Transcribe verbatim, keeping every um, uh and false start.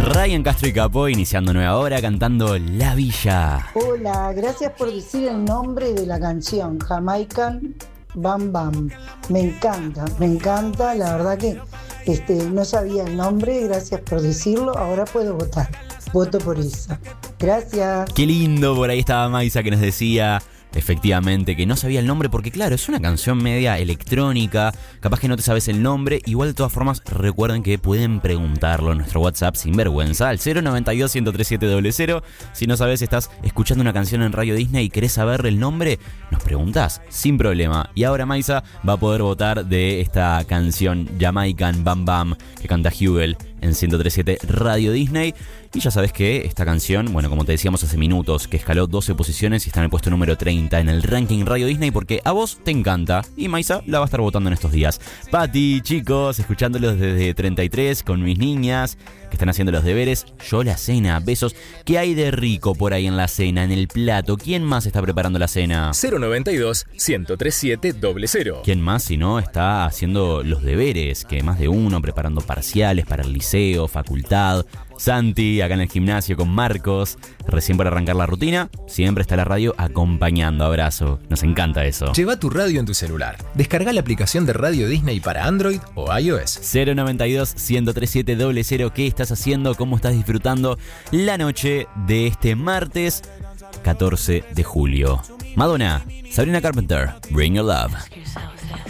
Ryan Castro y Capó iniciando nueva hora cantando La Villa. Hola, gracias por decir el nombre de la canción, Jamaican Bam Bam. Me encanta, me encanta, la verdad que este, no sabía el nombre, gracias por decirlo, ahora puedo votar. Voto por eso. Gracias. Qué lindo, por ahí estaba Maisa que nos decía efectivamente que no sabía el nombre porque claro, es una canción media electrónica, capaz que no te sabes el nombre, igual de todas formas recuerden que pueden preguntarlo en nuestro WhatsApp sin vergüenza al cero noventa y dos, ciento treinta y siete, cero cero. Si no sabes, estás escuchando una canción en Radio Disney y querés saber el nombre, nos preguntás sin problema. Y ahora Maisa va a poder votar de esta canción Jamaican Bam Bam que canta Hugel en ciento treinta y siete Radio Disney. Y ya sabes que esta canción, bueno, como te decíamos hace minutos, que escaló doce posiciones y está en el puesto número treinta en el ranking Radio Disney porque a vos te encanta y Maisa la va a estar votando en estos días. Pati, chicos, escuchándolos desde treinta y tres con mis niñas que están haciendo los deberes. Yo la cena, besos. ¿Qué hay de rico por ahí en la cena, en el plato? ¿Quién más está preparando la cena? cero noventa y dos, ciento treinta y siete, cero cero. ¿Quién más si no está haciendo los deberes? Que más de uno, preparando parciales para el liceo, facultad. Santi, acá en el gimnasio con Marcos, recién para arrancar la rutina, siempre está la radio acompañando. Abrazo, nos encanta eso. Lleva tu radio en tu celular. Descarga la aplicación de Radio Disney para Android o iOS. cero noventa y dos, ciento treinta y siete, cero cero. ¿Qué estás haciendo? ¿Cómo estás disfrutando la noche de este martes catorce de julio? Madonna, Sabrina Carpenter, Bring Your Love.